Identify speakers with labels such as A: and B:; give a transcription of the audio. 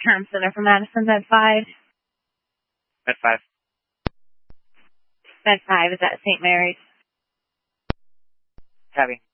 A: Comm Center for Madison, Bed 5.
B: Bed 5.
A: Bed 5 is at St. Mary's.
B: Copy.